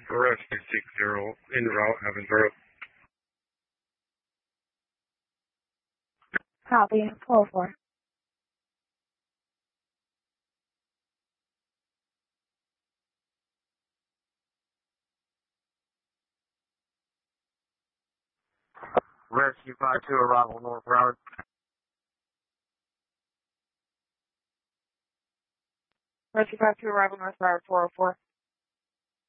Rescue 60 en route, Evansboro. Copy, 404. Rescue 52, arrival North Broward. Rescue 52, arrival North Broward, 404.